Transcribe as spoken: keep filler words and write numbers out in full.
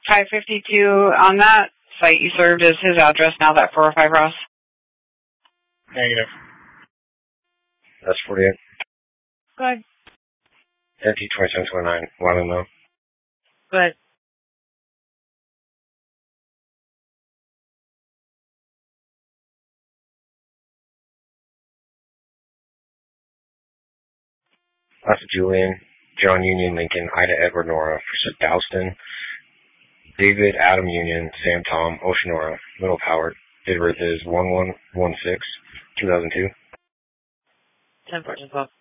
five fifty-two, on that site you served, is his address now that four oh five Ross? Negative. That's forty-eight. Go ahead. Empty twenty-seven twenty-nine. Wyoming Mill. Go ahead. Alpha Julian, John Union Lincoln, Ida Edward Nora, for Dalston, David Adam Union, Sam Tom, Oceanora, Middle Howard. Date of birth is one one one six two thousand two. ten fourteen twelve.